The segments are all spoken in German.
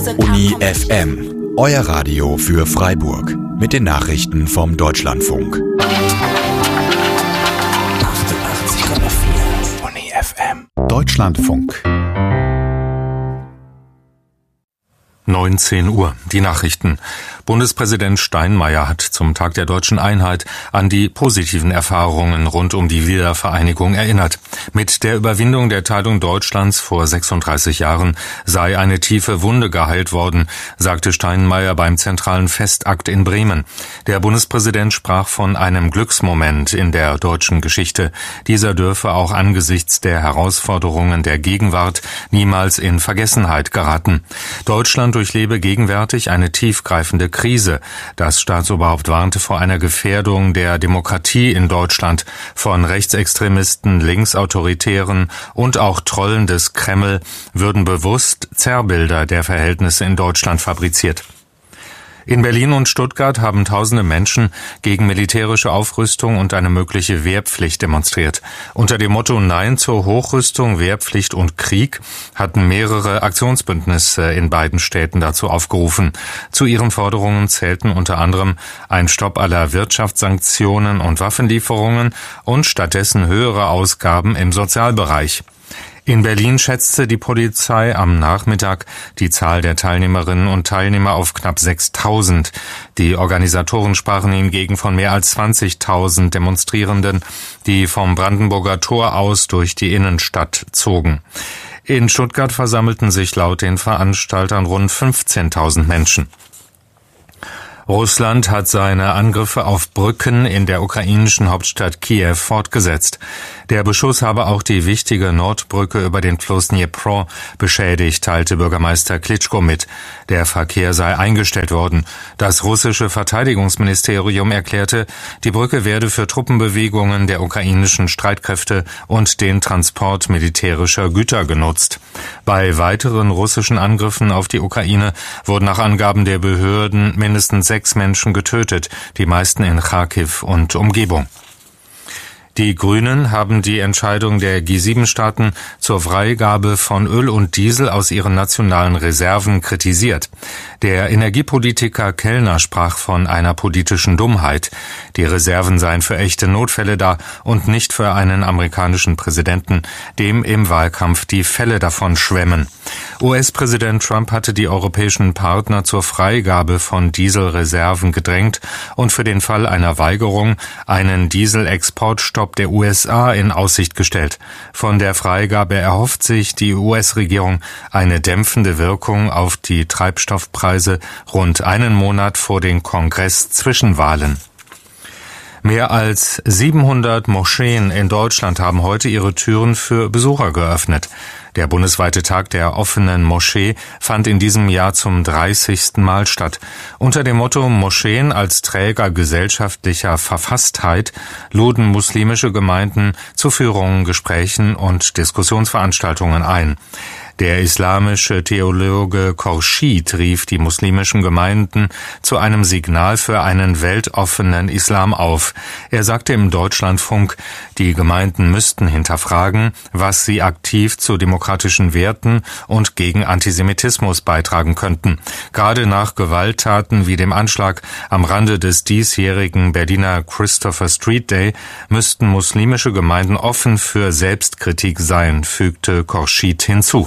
Uni FM, euer Radio für Freiburg. Mit den Nachrichten vom Deutschlandfunk. 88,4 Uni FM. Deutschlandfunk. 19 Uhr. Die Nachrichten. Bundespräsident Steinmeier hat zum Tag der Deutschen Einheit an die positiven Erfahrungen rund um die Wiedervereinigung erinnert. Mit der Überwindung der Teilung Deutschlands vor 36 Jahren sei eine tiefe Wunde geheilt worden, sagte Steinmeier beim zentralen Festakt in Bremen. Der Bundespräsident sprach von einem Glücksmoment in der deutschen Geschichte. Dieser dürfe auch angesichts der Herausforderungen der Gegenwart niemals in Vergessenheit geraten. Deutschland durchlebe gegenwärtig eine tiefgreifende Krise. Das Staatsoberhaupt warnte vor einer Gefährdung der Demokratie in Deutschland von Rechtsextremisten, Linksautoritären und auch Trollen des Kreml würden bewusst Zerrbilder der Verhältnisse in Deutschland fabriziert. In Berlin und Stuttgart haben tausende Menschen gegen militärische Aufrüstung und eine mögliche Wehrpflicht demonstriert. Unter dem Motto Nein zur Hochrüstung, Wehrpflicht und Krieg hatten mehrere Aktionsbündnisse in beiden Städten dazu aufgerufen. Zu ihren Forderungen zählten unter anderem ein Stopp aller Wirtschaftssanktionen und Waffenlieferungen und stattdessen höhere Ausgaben im Sozialbereich. In Berlin schätzte die Polizei am Nachmittag die Zahl der Teilnehmerinnen und Teilnehmer auf knapp 6.000. Die Organisatoren sprachen hingegen von mehr als 20.000 Demonstrierenden, die vom Brandenburger Tor aus durch die Innenstadt zogen. In Stuttgart versammelten sich laut den Veranstaltern rund 15.000 Menschen. Russland hat seine Angriffe auf Brücken in der ukrainischen Hauptstadt Kiew fortgesetzt. Der Beschuss habe auch die wichtige Nordbrücke über den Fluss Dnipro beschädigt, teilte Bürgermeister Klitschko mit. Der Verkehr sei eingestellt worden. Das russische Verteidigungsministerium erklärte, die Brücke werde für Truppenbewegungen der ukrainischen Streitkräfte und den Transport militärischer Güter genutzt. Bei weiteren russischen Angriffen auf die Ukraine wurden nach Angaben der Behörden mindestens 6 Menschen getötet, die meisten in Charkiw und Umgebung. Die Grünen haben die Entscheidung der G7-Staaten zur Freigabe von Öl und Diesel aus ihren nationalen Reserven kritisiert. Der Energiepolitiker Kellner sprach von einer politischen Dummheit. Die Reserven seien für echte Notfälle da und nicht für einen amerikanischen Präsidenten, dem im Wahlkampf die Fälle davon schwemmen. US-Präsident Trump hatte die europäischen Partner zur Freigabe von Dieselreserven gedrängt und für den Fall einer Weigerung einen Dieselexportstopp der USA in Aussicht gestellt. Von der Freigabe erhofft sich die US-Regierung eine dämpfende Wirkung auf die Treibstoffpreise rund einen Monat vor den Kongress-Zwischenwahlen. Mehr als 700 Moscheen in Deutschland haben heute ihre Türen für Besucher geöffnet. Der bundesweite Tag der offenen Moschee fand in diesem Jahr zum 30. Mal statt. Unter dem Motto Moscheen als Träger gesellschaftlicher Verfasstheit luden muslimische Gemeinden zu Führungen, Gesprächen und Diskussionsveranstaltungen ein. Der islamische Theologe Khorshid rief die muslimischen Gemeinden zu einem Signal für einen weltoffenen Islam auf. Er sagte im Deutschlandfunk, die Gemeinden müssten hinterfragen, was sie aktiv zu demokratischen Werten und gegen Antisemitismus beitragen könnten. Gerade nach Gewalttaten wie dem Anschlag am Rande des diesjährigen Berliner Christopher Street Day müssten muslimische Gemeinden offen für Selbstkritik sein, fügte Khorshid hinzu.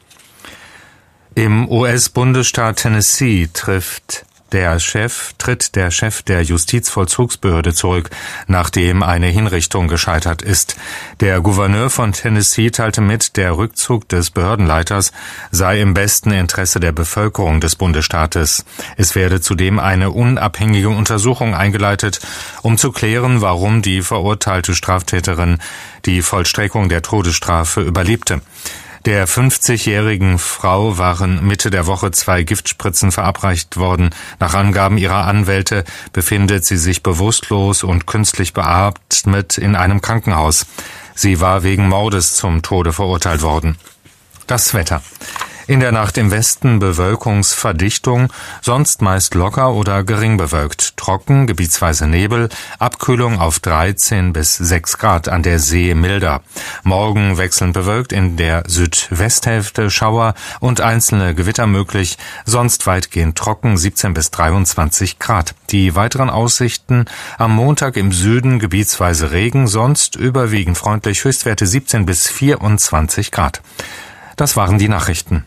Im US-Bundesstaat Tennessee tritt der Chef der Justizvollzugsbehörde zurück, nachdem eine Hinrichtung gescheitert ist. Der Gouverneur von Tennessee teilte mit, der Rückzug des Behördenleiters sei im besten Interesse der Bevölkerung des Bundesstaates. Es werde zudem eine unabhängige Untersuchung eingeleitet, um zu klären, warum die verurteilte Straftäterin die Vollstreckung der Todesstrafe überlebte. Der 50-jährigen Frau waren Mitte der Woche 2 Giftspritzen verabreicht worden. Nach Angaben ihrer Anwälte befindet sie sich bewusstlos und künstlich beatmet in einem Krankenhaus. Sie war wegen Mordes zum Tode verurteilt worden. Das Wetter. In der Nacht im Westen Bewölkungsverdichtung, sonst meist locker oder gering bewölkt. Trocken, gebietsweise Nebel, Abkühlung auf 13 bis 6 Grad, an der See milder. Morgen wechselnd bewölkt, in der Südwesthälfte Schauer und einzelne Gewitter möglich, sonst weitgehend trocken, 17 bis 23 Grad. Die weiteren Aussichten: am Montag im Süden gebietsweise Regen, sonst überwiegend freundlich, Höchstwerte 17 bis 24 Grad. Das waren die Nachrichten.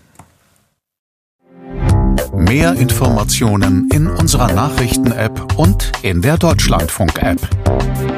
Mehr Informationen in unserer Nachrichten-App und in der Deutschlandfunk-App.